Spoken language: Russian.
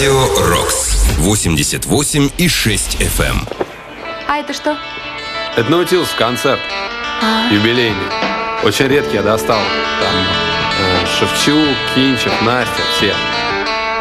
Радио Рокс 88,6 FM. А это что? Это Наутилус концерт. Юбилейный. Очень редкий я достал. Там Шевчук, Кинчев, Настя, все.